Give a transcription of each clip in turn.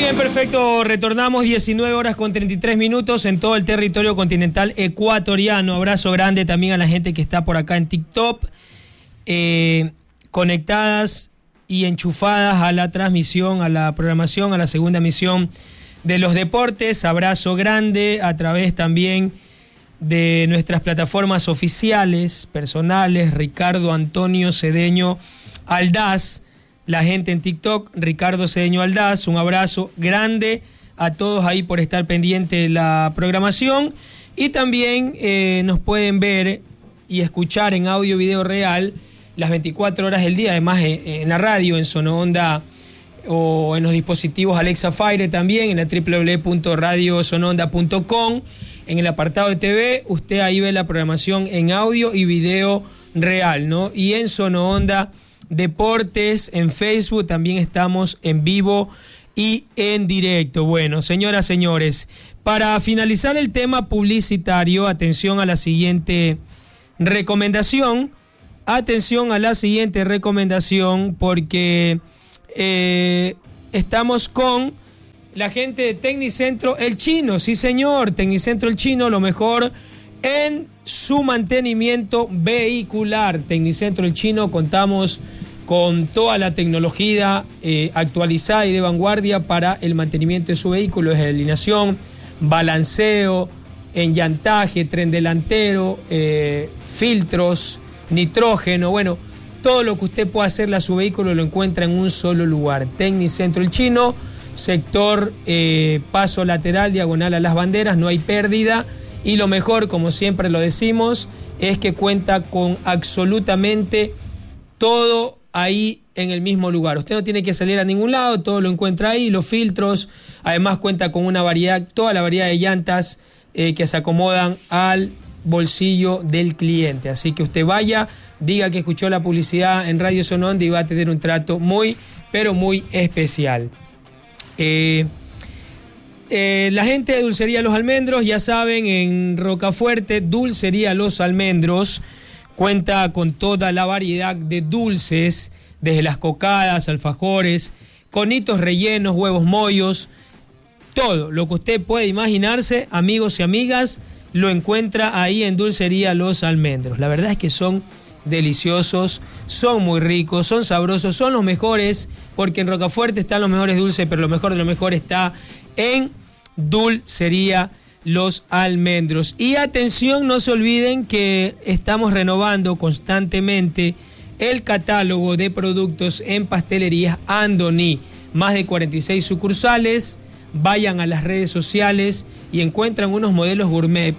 Bien, perfecto. Retornamos 19 horas con 33 minutos en todo el territorio continental ecuatoriano. Abrazo grande también a la gente que está por acá en TikTok, conectadas y enchufadas a la transmisión, a la programación, a la segunda emisión de los deportes. Abrazo grande a través también de nuestras plataformas oficiales, personales, Ricardo Antonio Cedeño Aldaz. La gente en TikTok, Ricardo Cedeño Aldaz, un abrazo grande a todos ahí por estar pendiente de la programación. Y también nos pueden ver y escuchar en audio video real las 24 horas del día, además en la radio, en Sonoonda o en los dispositivos Alexa Fire también, en la www.radiosonoonda.com. En el apartado de TV, usted ahí ve la programación en audio y video real, ¿no? Y en Sonoonda Deportes, en Facebook también estamos en vivo y en directo. Bueno, señoras, señores, para finalizar el tema publicitario, atención a la siguiente recomendación. Atención a la siguiente recomendación porque estamos con la gente de Tecnicentro El Chino. Sí, señor, Tecnicentro El Chino, lo mejor en su mantenimiento vehicular. Tecnicentro El Chino, contamos con toda la tecnología actualizada y de vanguardia para el mantenimiento de su vehículo, desde alineación, balanceo, enllantaje, tren delantero, filtros, nitrógeno, bueno, todo lo que usted pueda hacerle a su vehículo lo encuentra en un solo lugar. Tecnicentro El Chino, sector paso lateral, diagonal a las banderas, no hay pérdida. Y lo mejor, como siempre lo decimos, es que cuenta con absolutamente todo ahí en el mismo lugar. Usted no tiene que salir a ningún lado, todo lo encuentra ahí, los filtros. Además cuenta con una variedad, toda la variedad de llantas que se acomodan al bolsillo del cliente. Así que usted vaya, diga que escuchó la publicidad en Radio Sonoonda y va a tener un trato muy, pero muy especial. La gente de Dulcería Los Almendros, ya saben, en Rocafuerte, Dulcería Los Almendros cuenta con toda la variedad de dulces, desde las cocadas, alfajores, conitos rellenos, huevos mollos, todo lo que usted puede imaginarse, amigos y amigas, lo encuentra ahí en Dulcería Los Almendros. La verdad es que son deliciosos, son muy ricos, son sabrosos, son los mejores, porque en Rocafuerte están los mejores dulces, pero lo mejor de lo mejor está en Dulcería Los Almendros. Y atención, no se olviden que estamos renovando constantemente el catálogo de productos en pastelerías Andoni. Más de 46 sucursales. Vayan a las redes sociales y encuentran unos modelos gourmet.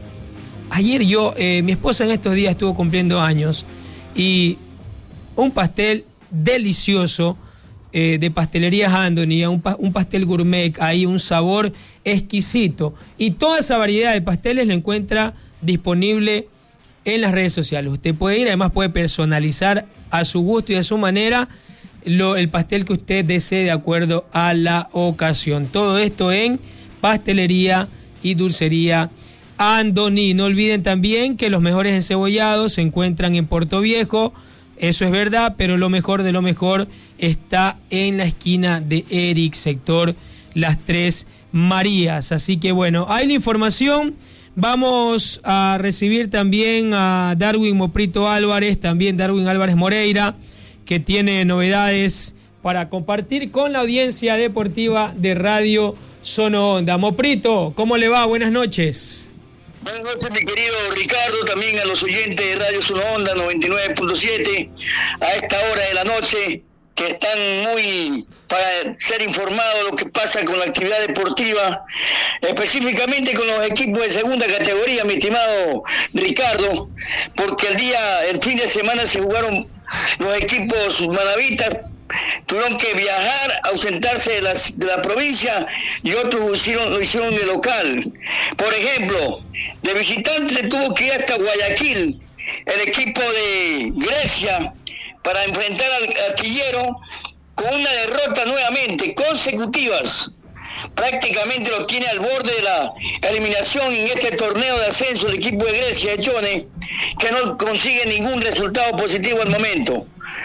Ayer mi esposa en estos días estuvo cumpliendo años y un pastel delicioso de pastelerías Andoni, un pastel gourmet, ahí un sabor exquisito. Y toda esa variedad de pasteles la encuentra disponible en las redes sociales. Usted puede ir, además puede personalizar a su gusto y a su manera el pastel que usted desee de acuerdo a la ocasión. Todo esto en Pastelería y Dulcería Andoni. No olviden también que los mejores encebollados se encuentran en Puerto Viejo. Eso es verdad, pero lo mejor de lo mejor está en la esquina de Eric, sector Las Tres Marías. Así que bueno, hay la información. Vamos a recibir también a Darwin Moprito Álvarez, también Darwin Álvarez Moreira, que tiene novedades para compartir con la audiencia deportiva de Radio Sonoonda. Moprito, ¿cómo le va? Buenas noches. Buenas noches, mi querido Ricardo, también a los oyentes de Radio Sonoonda 99.7, a esta hora de la noche, que están muy para ser informados de lo que pasa con la actividad deportiva, específicamente con los equipos de segunda categoría, mi estimado Ricardo, porque el fin de semana se jugaron los equipos manavitas, tuvieron que viajar, ausentarse de la provincia, y otros lo hicieron de local. Por ejemplo, de visitante tuvo que ir hasta Guayaquil el equipo de Grecia para enfrentar al artillero, con una derrota nuevamente consecutivas. Prácticamente lo tiene al borde de la eliminación en este torneo de ascenso el equipo de Grecia de Chone, que no consigue ningún resultado positivo al momento.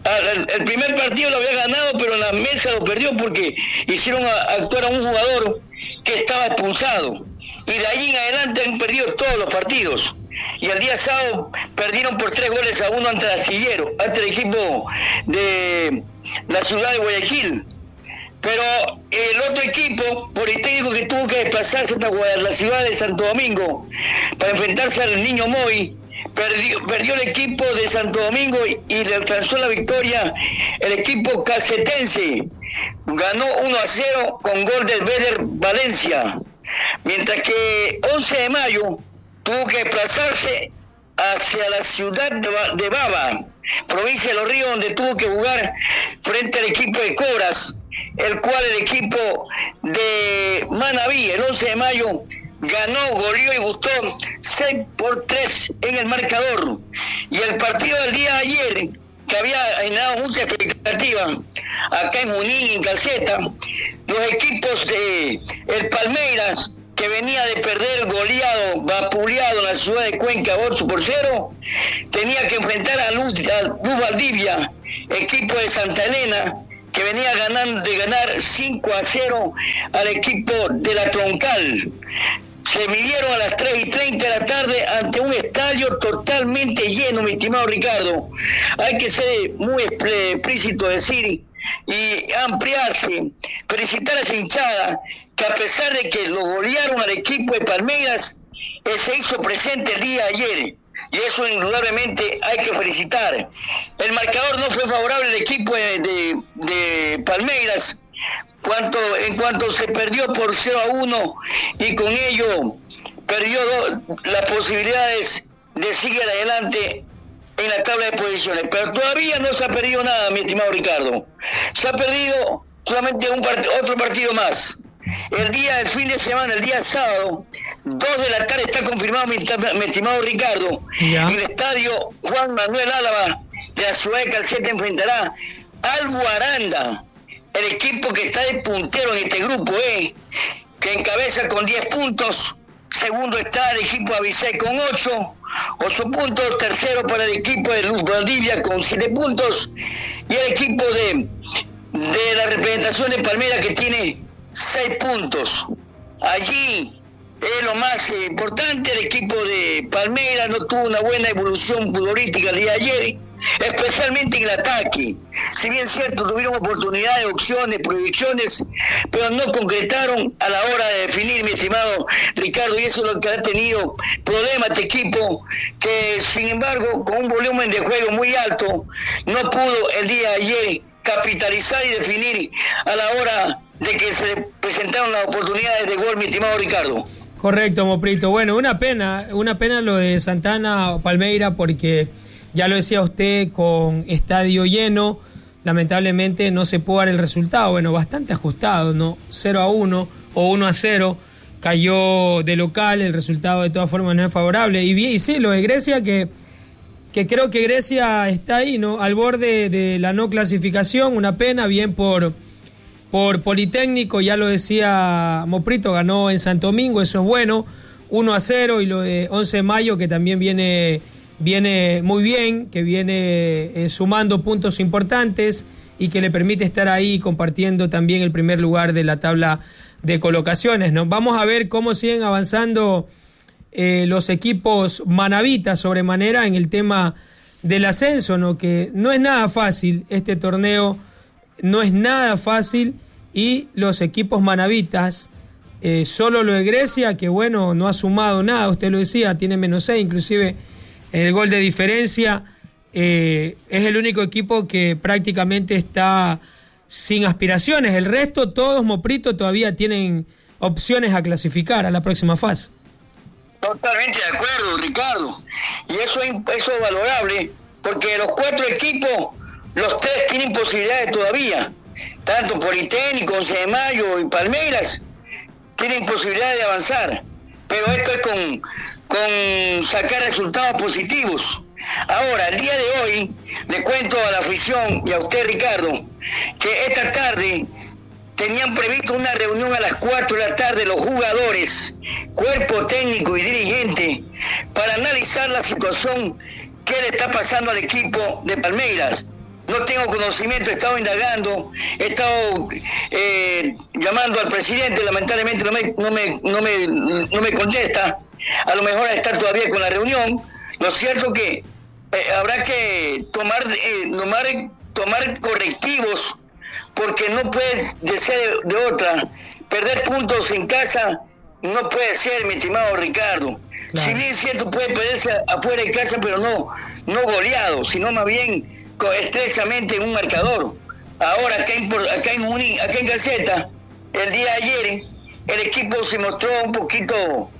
el primer partido lo había ganado, pero en la mesa lo perdió porque hicieron actuar a un jugador que estaba expulsado. Y de ahí en adelante han perdido todos los partidos. Y el día sábado perdieron por 3-1 ante el Astillero, ante el equipo de la ciudad de Guayaquil. Pero el otro equipo, Politécnico, que tuvo que desplazarse hasta la ciudad de Santo Domingo para enfrentarse al Niño Moy, perdió el equipo de Santo Domingo y le alcanzó la victoria el equipo cacetense. Ganó 1-0 con gol del Beder Valencia. Mientras que 11 de mayo tuvo que desplazarse hacia la ciudad de Baba, provincia de Los Ríos, donde tuvo que jugar frente al equipo de Cobras, el cual el equipo de Manabí, el 11 de mayo, ganó, goleó y gustó 6-3 en el marcador. Y el partido del día de ayer, que había generado mucha expectativa acá en Junín y en Calceta, los equipos de el Palmeiras, que venía de perder goleado, vapuleado en la ciudad de Cuenca 8-0, tenía que enfrentar a Luz Valdivia, equipo de Santa Elena, que venía de ganar 5-0 al equipo de la Troncal. Se midieron a las 3:30 de la tarde ante un estadio totalmente lleno, mi estimado Ricardo. Hay que ser muy explícito, decir y ampliarse, felicitar a esa hinchada que a pesar de que lo golearon al equipo de Palmeiras, se hizo presente el día de ayer. Y eso indudablemente hay que felicitar. El marcador no fue favorable al equipo de Palmeiras, en cuanto se perdió por 0-1 y con ello perdió las posibilidades de seguir adelante en la tabla de posiciones. Pero todavía no se ha perdido nada, mi estimado Ricardo. Se ha perdido solamente otro partido más. El fin de semana, el día sábado, 2 de la tarde está confirmado, mi estimado Ricardo. Ya. El estadio Juan Manuel Álava de la ciudad de Calceta enfrentará al Guaranda, el equipo que está de puntero en este grupo, que encabeza con 10 puntos. Segundo está el equipo de Avicé con 8 puntos. Tercero para el equipo de Luz Valdivia con 7 puntos. Y el equipo de la representación de Palmeiras, que tiene 6 puntos. Allí es lo más importante. El equipo de Palmeiras no tuvo una buena evolución futbolística el día de ayer, especialmente en el ataque. Si bien es cierto, tuvieron oportunidades, opciones, proyecciones, pero no concretaron a la hora de definir, mi estimado Ricardo, y eso es lo que ha tenido problemas este equipo, que sin embargo, con un volumen de juego muy alto, no pudo el día de ayer capitalizar y definir a la hora de que se presentaron las oportunidades de gol, mi estimado Ricardo. Correcto, Moprito. Bueno, una pena lo de Santana o Palmeira, porque ya lo decía usted, con estadio lleno, lamentablemente no se pudo dar el resultado. Bueno, bastante ajustado, ¿no? 0-1 o 1-0, cayó de local, el resultado de todas formas no es favorable. Y sí, lo de Grecia, que creo que Grecia está ahí, ¿no? Al borde de la no clasificación, una pena, bien por Politécnico, ya lo decía Moprito, ganó en Santo Domingo, eso es bueno, 1-0, y lo de 11 de mayo, que también viene muy bien, que viene sumando puntos importantes y que le permite estar ahí compartiendo también el primer lugar de la tabla de colocaciones, ¿no? Vamos a ver cómo siguen avanzando los equipos manavitas sobremanera en el tema del ascenso, ¿no? Que no es nada fácil este torneo, no es nada fácil, y los equipos manavitas, solo lo de Grecia, que bueno, no ha sumado nada, usted lo decía, tiene -6, inclusive el gol de diferencia, es el único equipo que prácticamente está sin aspiraciones. El resto, todos, Moprito, todavía tienen opciones a clasificar a la próxima fase. Totalmente de acuerdo, Ricardo. Y eso es valorable, porque los 4 equipos, los 3 tienen posibilidades todavía. Tanto Politécnico, 11 de mayo y Palmeiras tienen posibilidades de avanzar. Pero esto es con sacar resultados positivos. Ahora, el día de hoy, le cuento a la afición y a usted, Ricardo, que esta tarde tenían previsto una reunión a las 4 de la tarde los jugadores, cuerpo técnico y dirigente, para analizar la situación que le está pasando al equipo de Palmeiras. no tengo conocimiento, he estado indagando, he estado llamando al presidente, lamentablemente no me contesta, a lo mejor a estar todavía con la reunión. Lo cierto que habrá que tomar correctivos, porque no puede ser de otra. Perder puntos en casa no puede ser, mi estimado Ricardo. Claro. Si bien es cierto, puede perderse afuera de casa, pero no goleado, sino más bien estrechamente en un marcador. Ahora, acá en Calceta, el día de ayer, el equipo se mostró un poquito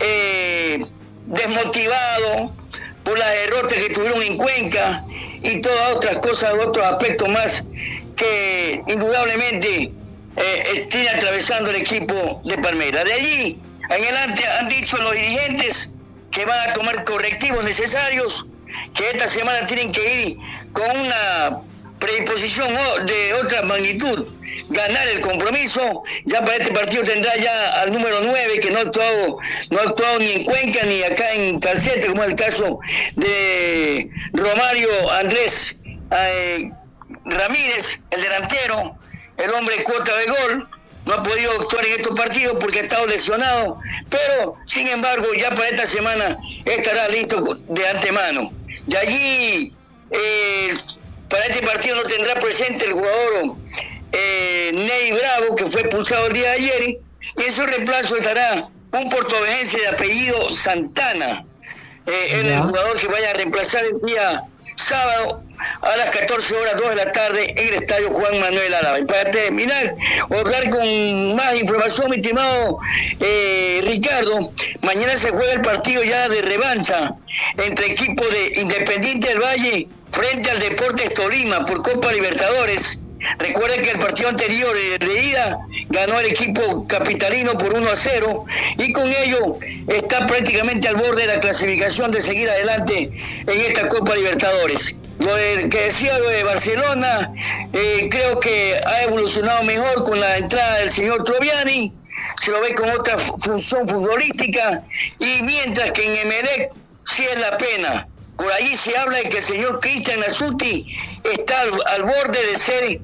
desmotivado por las derrotas que tuvieron en Cuenca y todas otras cosas, otros aspectos más que indudablemente tiene atravesando el equipo de Palmeiras. De allí en adelante han dicho los dirigentes que van a tomar correctivos necesarios, que esta semana tienen que ir con una predisposición de otra magnitud, ganar el compromiso. Ya para este partido tendrá ya al número 9, que no ha actuado ni en Cuenca ni acá en Calcete, como es el caso de Romario Andrés Ramírez, el delantero, el hombre cuota de gol. No ha podido actuar en estos partidos porque ha estado lesionado, pero sin embargo ya para esta semana estará listo de antemano. De allí, para este partido no tendrá presente el jugador Ney Bravo, que fue expulsado el día de ayer, y en su reemplazo estará un portovejense de apellido Santana, el jugador que vaya a reemplazar el día sábado a las 14 horas 2 de la tarde en el estadio Juan Manuel Álava. Y para terminar, hablar con más información, mi estimado Ricardo, mañana se juega el partido ya de revancha entre equipos de Independiente del Valle frente al Deportes Tolima por Copa Libertadores. Recuerden que el partido anterior de ida ganó el equipo capitalino por 1-0 y con ello está prácticamente al borde de la clasificación de seguir adelante en esta Copa Libertadores. Lo que decía lo de Barcelona, creo que ha evolucionado mejor con la entrada del señor Troviani, se lo ve con otra función futbolística, y mientras que en Emelec sí es la pena. Por allí se habla de que el señor Cristian Nasuti está al borde de ser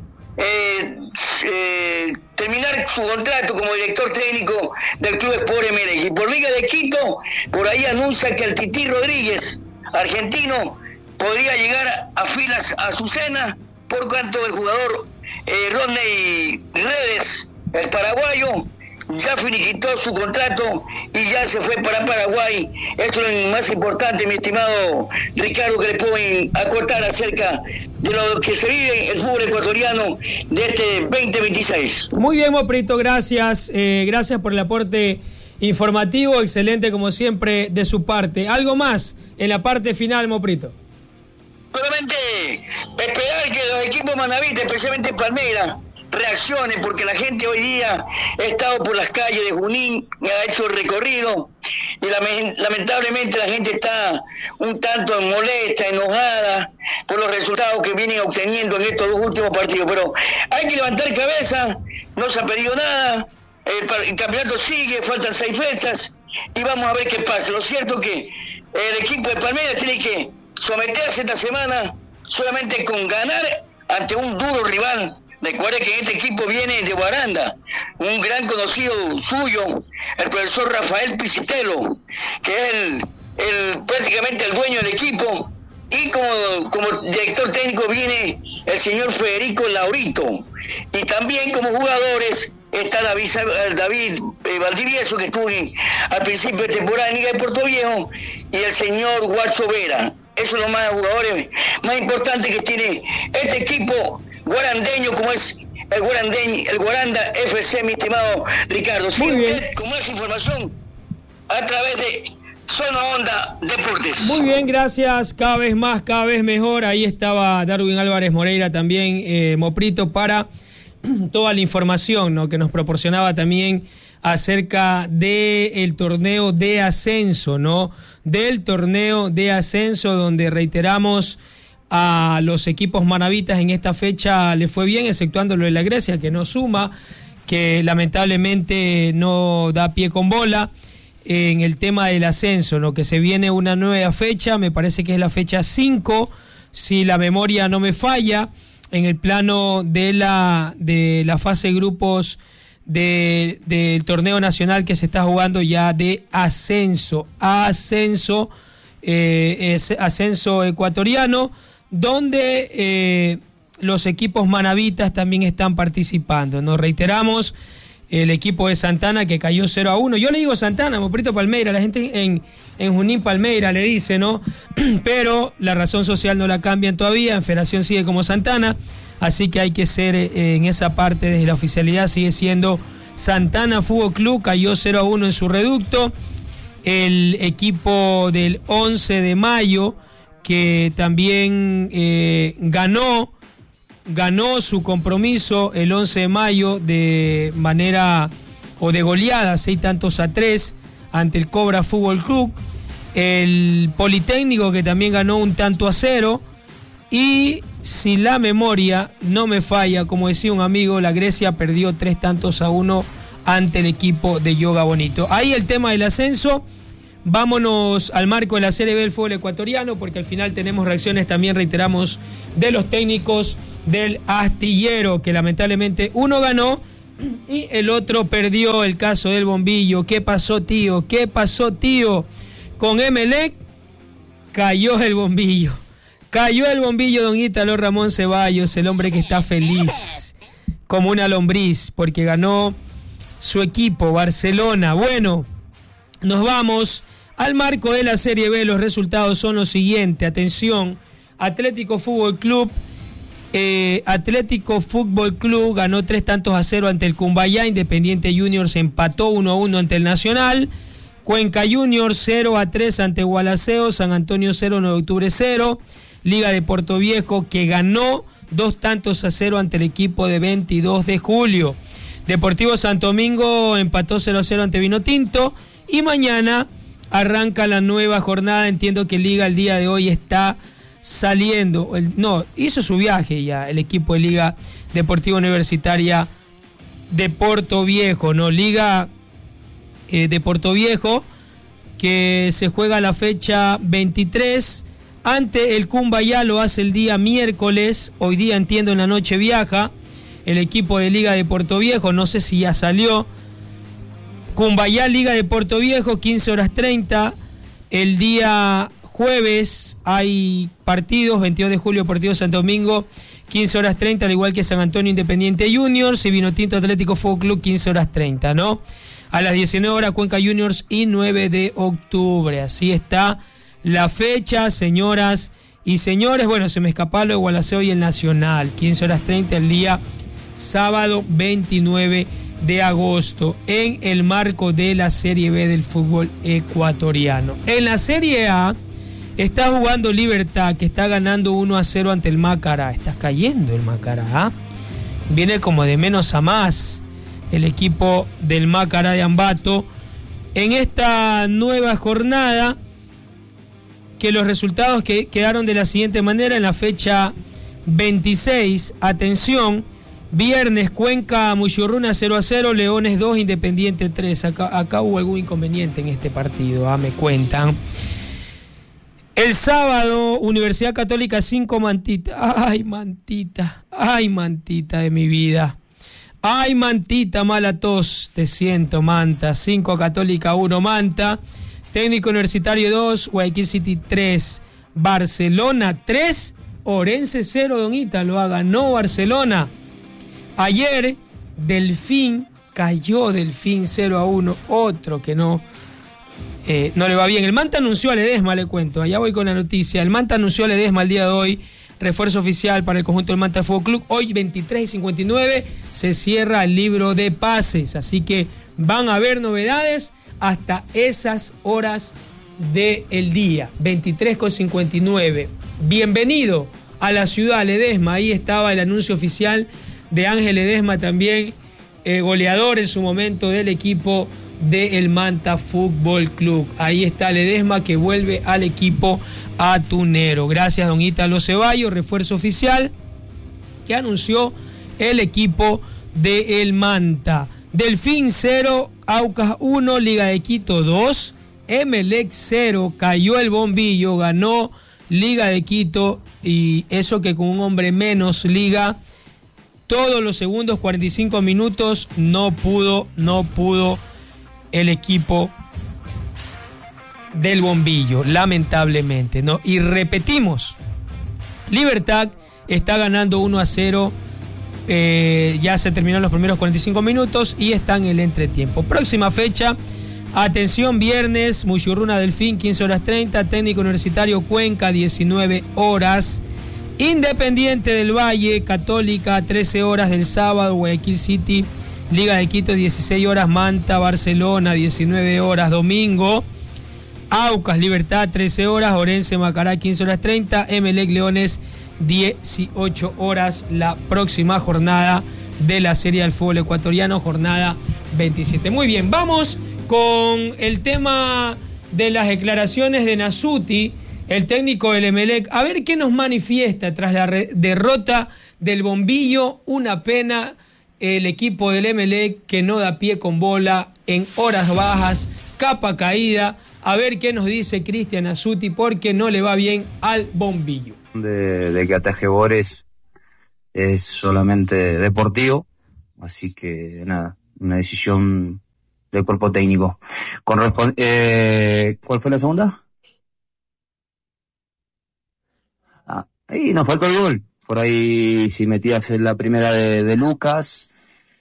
terminar su contrato como director técnico del Club Sport Emelec. Y por Liga de Quito, por ahí anuncia que el Tití Rodríguez, argentino, podría llegar a filas a Azucena, por cuanto el jugador Rodney Redes, el paraguayo, ya finiquitó su contrato y ya se fue para Paraguay. Esto es lo más importante, mi estimado Ricardo, que le puedo acotar acerca de lo que se vive en el fútbol ecuatoriano de este 2026. Muy bien, Moprito, gracias. Gracias por el aporte informativo, excelente como siempre de su parte. ¿Algo más en la parte final, Moprito? Solamente esperar que los equipos manavitas, especialmente Palmeiras, reaccionen, porque la gente hoy día ha estado por las calles de Junín, ha hecho el recorrido y lamentablemente la gente está un tanto molesta, enojada por los resultados que vienen obteniendo en estos dos últimos partidos, pero hay que levantar cabeza, no se ha pedido nada, el campeonato sigue, faltan 6 fechas y vamos a ver qué pasa. Lo cierto es que el equipo de Palmeiras tiene que someterse esta semana solamente con ganar ante un duro rival. Recuerde que este equipo viene de Guaranda, un gran conocido suyo, el profesor Rafael Pisitelo, que es prácticamente el dueño del equipo, y como director técnico viene el señor Federico Laurito, y también como jugadores está David Valdivieso, que estuvo al principio de temporada en Liga de Puerto Viejo, y el señor Guacho Vera. Esos son los más jugadores más importantes que tiene este equipo guarandeño, como es el Guaranda FC, mi estimado Ricardo. Sí, usted con más información a través de Zona Onda Deportes. Muy bien, gracias. Cada vez más, cada vez mejor. Ahí estaba Darwin Álvarez Moreira también, Moprito, para toda la información, ¿no?, que nos proporcionaba también acerca del torneo de ascenso, ¿no? Del torneo de ascenso, donde reiteramos a los equipos manavitas en esta fecha le fue bien, exceptuando lo de la Grecia, que no suma, que lamentablemente no da pie con bola en el tema del ascenso, ¿no? Que se viene una nueva fecha, me parece que es la fecha 5 si la memoria no me falla, en el plano de la fase de grupos del torneo nacional que se está jugando ya de ascenso ecuatoriano, donde los equipos manavitas también están participando. Nos reiteramos, el equipo de Santana que cayó 0-1. Yo le digo Santana, Moprito Palmeira, la gente en Junín Palmeira le dice, ¿no? Pero la razón social no la cambian todavía, en Federación sigue como Santana, así que hay que ser en esa parte desde la oficialidad, sigue siendo Santana Fútbol Club, cayó 0-1 en su reducto. El equipo del 11 de mayo, que también ganó su compromiso el 11 de mayo de manera o de goleada, 6-3 ante el Cobra Fútbol Club. El Politécnico, que también ganó 1-0. Y si la memoria no me falla, como decía un amigo, la Grecia perdió 3-1 ante el equipo de Yoga Bonito. Ahí el tema del ascenso. Vámonos al marco de la Serie B del fútbol ecuatoriano, porque al final tenemos reacciones, también reiteramos, de los técnicos del Astillero, que lamentablemente uno ganó y el otro perdió. El caso del Bombillo. ¿Qué pasó, tío? Con Emelec cayó el Bombillo. Don Ítalo Ramón Ceballos, el hombre que está feliz como una lombriz porque ganó su equipo, Barcelona. Bueno, nos vamos al marco de la Serie B. Los resultados son los siguientes. Atención, Atlético Fútbol Club ganó 3-0 ante el Cumbayá. Independiente Juniors empató 1-1 ante el Nacional. Cuenca Juniors 0-3 ante Gualaceo. San Antonio 0, 9 de octubre 0. Liga de Puerto Viejo, que ganó 2-0 ante el equipo de 22 de julio. Deportivo Santo Domingo empató 0-0 ante Vinotinto. Y mañana arranca la nueva jornada. Entiendo que Liga el día de hoy está saliendo. Hizo su viaje ya el equipo de Liga Deportiva Universitaria de Puerto Viejo, ¿no? Liga de Puerto Viejo, que se juega la fecha 23 ante el Cumbayá, lo hace el día miércoles. Hoy día, entiendo, en la noche viaja el equipo de Liga de Puerto Viejo, no sé si ya salió. Cumbayá, Liga de Puerto Viejo, 15:30. El día jueves hay partidos, 22 de julio, Deportivo Santo Domingo, 15:30, al igual que San Antonio Independiente Juniors y Vinotinto Atlético Fútbol Club, 15:30, ¿no? A las 19 horas Cuenca Juniors y 9 de octubre. Así está la fecha, señoras y señores. Bueno, se me escapó lo de Gualaceo y el Nacional, 15:30 el día sábado 29 de agosto, en el marco de la Serie B del fútbol ecuatoriano. En la Serie A está jugando Libertad, que está ganando 1-0 ante el Macará. Está cayendo el Macará, ¿eh? Viene como de menos a más el equipo del Macará de Ambato. En esta nueva jornada, que los resultados que quedaron de la siguiente manera: en la fecha 26, atención, viernes Cuenca Muchurruna 0-0, Leones 2, Independiente 3. Acá hubo algún inconveniente en este partido, me cuentan. El sábado, Universidad Católica 5, Mantita. Ay, Mantita de mi vida. Ay, Mantita, mala tos, te siento, Manta. 5 Católica 1, Manta. Técnico Universitario 2, Guayaquil City 3, Barcelona 3, Orense 0, Don Ítalo, ganó Barcelona. Ayer, Delfín, cayó Delfín 0-1, otro que no le va bien. El Manta anunció a Ledesma, le cuento, allá voy con la noticia. El Manta anunció a Ledesma el día de hoy, refuerzo oficial para el conjunto del Manta Fútbol Club. Hoy, 23:59, se cierra el libro de pases, así que van a haber novedades hasta esas horas del día, 23:59. Bienvenido a la ciudad, Ledesma. Ahí estaba el anuncio oficial de Ángel Ledesma, también goleador en su momento del equipo del Manta Fútbol Club. Ahí está Ledesma, que vuelve al equipo atunero. Gracias, don Ítalo Ceballos, refuerzo oficial que anunció el equipo de el Manta. Delfín 0, Aucas 1, Liga de Quito 2, Emelec 0, cayó el Bombillo, ganó Liga de Quito y eso que con un hombre menos Liga todos los segundos 45 minutos no pudo el equipo del Bombillo, lamentablemente, ¿no? Y repetimos, Libertad está ganando 1-0, ya se terminaron los primeros 45 minutos y está en el entretiempo. Próxima fecha, atención, viernes, Muchurruna Delfín, 15:30, Técnico Universitario Cuenca, 19 horas, Independiente del Valle, Católica, 13 horas del sábado, Guayaquil City, Liga de Quito, 16 horas, Manta, Barcelona, 19 horas, domingo, Aucas, Libertad, 13 horas, Orense, Macará, 15:30, Emelec, Leones, 18 horas, la próxima jornada de la Serie del Fútbol Ecuatoriano, jornada 27. Muy bien, vamos con el tema de las declaraciones de Nasuti, el técnico del Emelec, a ver qué nos manifiesta tras la derrota del Bombillo. Una pena el equipo del Emelec que no da pie con bola en horas bajas, capa caída. A ver qué nos dice Cristian Nasuti, porque no le va bien al Bombillo. De que ataje Bores es solamente deportivo, así que nada, una decisión del cuerpo técnico. ¿Cuál fue la segunda? Ahí nos faltó el gol. Por ahí, si metías en la primera de Lucas,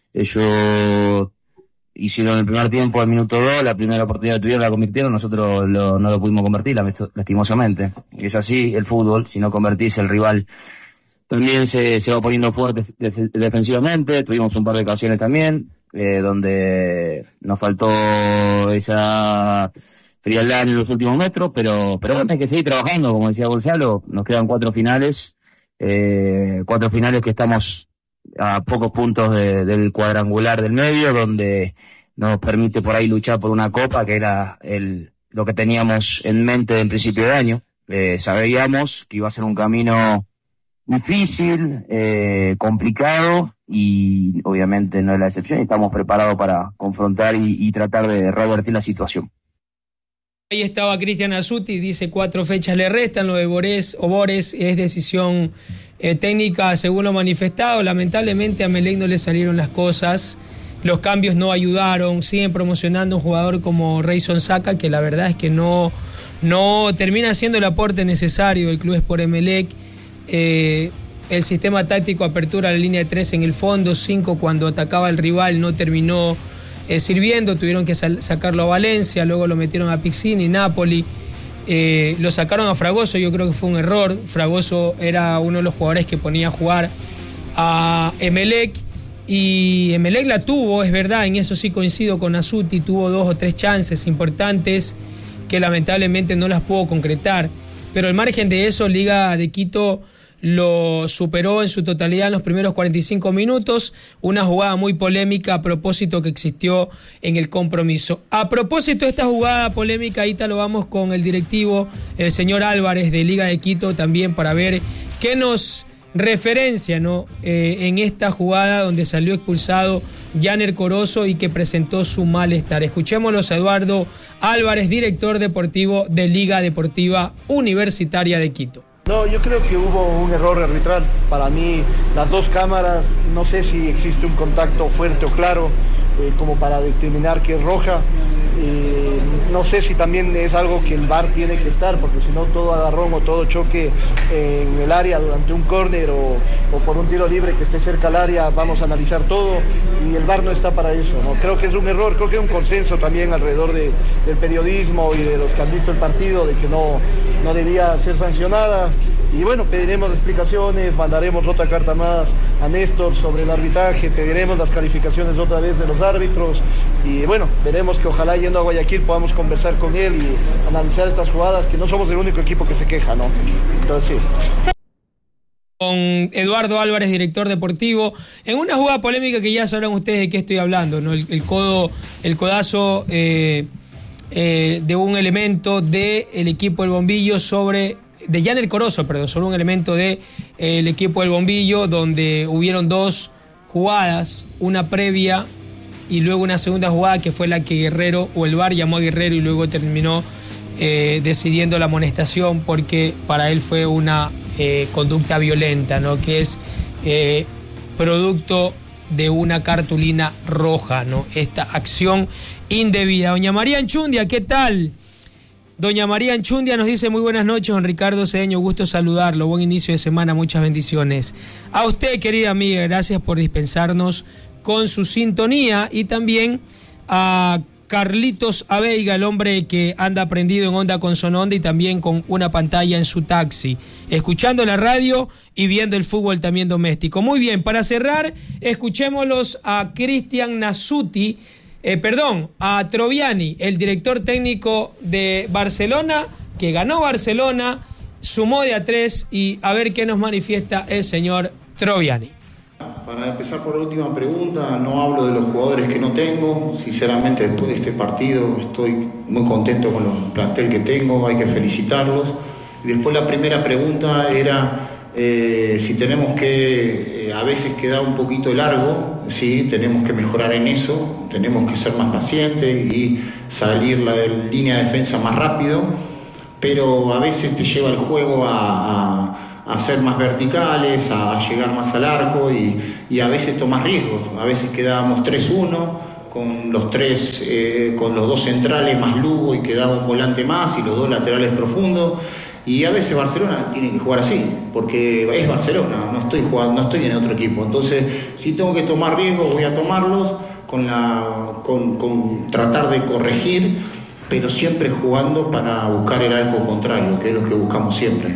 ellos hicieron el primer tiempo al minuto 2, la primera oportunidad que tuvieron la convirtieron, nosotros no lo pudimos convertir, lastimosamente. Es así el fútbol, si no convertís, el rival también se va poniendo fuerte defensivamente. Tuvimos un par de ocasiones también, donde nos faltó esa frialdad en los últimos metros, pero bueno, hay que seguir trabajando, como decía Gonzalo. Nos quedan 4 finales, 4 finales que estamos a pocos puntos del cuadrangular del medio, donde nos permite por ahí luchar por una copa, que era lo que teníamos en mente en principio de año. Sabíamos que iba a ser un camino difícil, complicado, y obviamente no es la excepción, y estamos preparados para confrontar y tratar de revertir la situación. Ahí estaba Cristian Nasuti, dice 4 fechas le restan, lo de Bores es decisión técnica según lo manifestado. Lamentablemente a Emelec no le salieron las cosas, los cambios no ayudaron, siguen promocionando un jugador como Rayson Saca, que la verdad es que no termina siendo el aporte necesario del Club Sport Emelec. El sistema táctico apertura la línea de 3 en el fondo, 5 cuando atacaba el rival no terminó sirviendo, tuvieron que sacarlo a Valencia, luego lo metieron a Piccini, Napoli, lo sacaron a Fragoso, yo creo que fue un error. Fragoso era uno de los jugadores que ponía a jugar a Emelec, y Emelec la tuvo, es verdad, en eso sí coincido con Nasuti, tuvo 2 o 3 chances importantes que lamentablemente no las pudo concretar, pero al margen de eso, Liga de Quito lo superó en su totalidad en los primeros 45 minutos, una jugada muy polémica a propósito que existió en el compromiso. A propósito de esta jugada polémica, ahí lo vamos con el directivo, el señor Álvarez de Liga de Quito, también para ver qué nos referencia, ¿no? En esta jugada donde salió expulsado Janer Corozo y que presentó su malestar. Escuchémoslos a Eduardo Álvarez, director deportivo de Liga Deportiva Universitaria de Quito. No, yo creo que hubo un error arbitral. Para mí, las 2 cámaras, no sé si existe un contacto fuerte o claro, como para determinar que es roja. No sé si también es algo que el VAR tiene que estar, porque si no, todo agarrón o todo choque en el área durante un córner o por un tiro libre que esté cerca al área, vamos a analizar todo, y el VAR no está para eso, ¿no? Creo que es un error, creo que hay un consenso también alrededor del periodismo y de los que han visto el partido de que no debía ser sancionada. Y bueno, pediremos explicaciones, mandaremos otra carta más a Néstor sobre el arbitraje, pediremos las calificaciones otra vez de los árbitros, y bueno, veremos que ojalá yendo a Guayaquil podamos conversar con él y analizar estas jugadas, que no somos el único equipo que se queja, ¿no? Entonces sí. Con Eduardo Álvarez, director deportivo, en una jugada polémica que ya sabrán ustedes de qué estoy hablando, ¿no? El codazo de un elemento del equipo del Bombillo de Janer Corozo, sobre un elemento del equipo del Bombillo, donde hubieron 2 jugadas, una previa y luego una segunda jugada que fue la que Guerrero, o el VAR llamó a Guerrero, y luego terminó decidiendo la amonestación porque para él fue una conducta violenta, ¿no? Que es producto de una cartulina roja, ¿no? Esta acción indebida. Doña María Anchundia, ¿qué tal? Doña María Anchundia nos dice: muy buenas noches, don Ricardo Cedeño, gusto saludarlo, buen inicio de semana, muchas bendiciones. A usted, querida amiga, gracias por dispensarnos con su sintonía, y también a Carlitos Aveiga, el hombre que anda prendido en onda con Sononda y también con una pantalla en su taxi, escuchando la radio y viendo el fútbol también doméstico. Muy bien, para cerrar, escuchémoslos a Cristian Nasuti, a Troviani, el director técnico de Barcelona, que ganó Barcelona, sumó de a 3, y a ver qué nos manifiesta el señor Troviani. Para empezar por la última pregunta, no hablo de los jugadores que no tengo. Sinceramente, después de este partido estoy muy contento con el plantel que tengo, hay que felicitarlos. Y después la primera pregunta era si tenemos que, a veces queda un poquito largo, sí, tenemos que mejorar en eso, tenemos que ser más pacientes y salir la línea de defensa más rápido, pero a veces te lleva el juego a ser más verticales, a llegar más al arco y a veces tomas riesgos. A veces quedábamos 3-1 con los dos centrales más Lugo, y quedaba un volante más y los dos laterales profundos. Y a veces Barcelona tiene que jugar así, porque es Barcelona, no estoy en otro equipo. Entonces, si tengo que tomar riesgos, voy a tomarlos con tratar de corregir, pero siempre jugando para buscar el arco contrario, que es lo que buscamos siempre.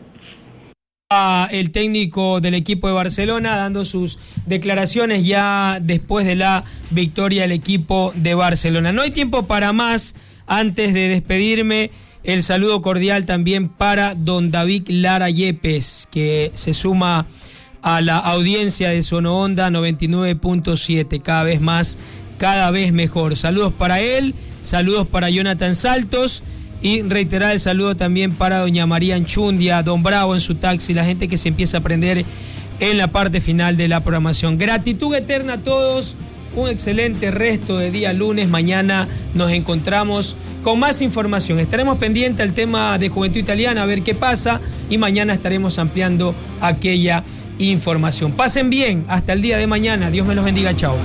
El técnico del equipo de Barcelona dando sus declaraciones ya después de la victoria del equipo de Barcelona. No hay tiempo para más. Antes de despedirme, el saludo cordial también para don David Lara Yepes, que se suma a la audiencia de Sonoonda 99.7, cada vez más, cada vez mejor. Saludos para él, saludos para Jonathan Saltos, y reiterar el saludo también para doña María Anchundia, don Bravo en su taxi, la gente que se empieza a aprender en la parte final de la programación. Gratitud eterna a todos, un excelente resto de día lunes. Mañana nos encontramos con más información. Estaremos pendientes al tema de Juventud Italiana, a ver qué pasa, y mañana estaremos ampliando aquella información. Pasen bien, hasta el día de mañana. Dios me los bendiga, chao.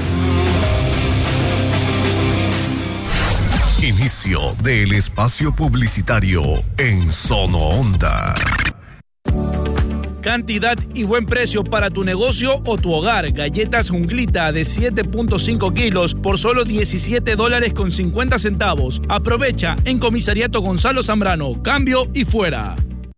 Inicio del espacio publicitario en Sonoonda. Cantidad y buen precio para tu negocio o tu hogar. Galletas Junglita de 7.5 kilos por solo $17.50. Aprovecha en Comisariato Gonzalo Zambrano. Cambio y fuera.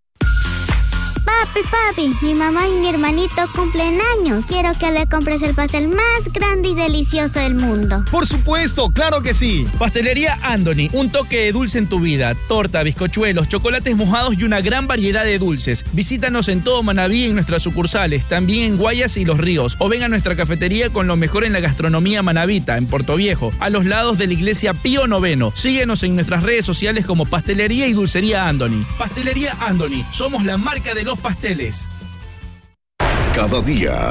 Papi, mi mamá y mi hermanito cumplen años. Quiero que le compres el pastel más grande y delicioso del mundo. Por supuesto, claro que sí. Pastelería Andoni, un toque de dulce en tu vida. Torta, bizcochuelos, chocolates mojados y una gran variedad de dulces. Visítanos en todo Manabí en nuestras sucursales, también en Guayas y Los Ríos. O ven a nuestra cafetería con lo mejor en la gastronomía manabita, en Puerto Viejo, a los lados de la iglesia Pío IX. Síguenos en nuestras redes sociales como Pastelería y Dulcería Andoni. Pastelería Andoni, somos la marca de los pasteles. Cada día.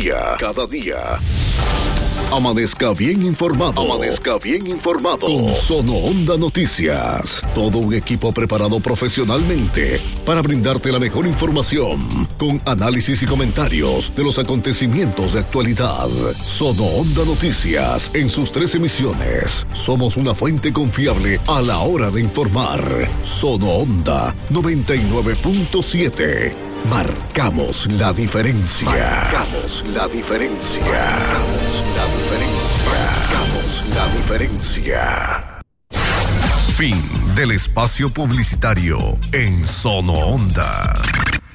Amanezca bien informado. Con Sonoonda Noticias. Todo un equipo preparado profesionalmente para brindarte la mejor información, con análisis y comentarios de los acontecimientos de actualidad. Sonoonda Noticias, en sus 3 emisiones. Somos una fuente confiable a la hora de informar. Sonoonda 99.7. Marcamos la diferencia. Fin del espacio publicitario en Sonoonda.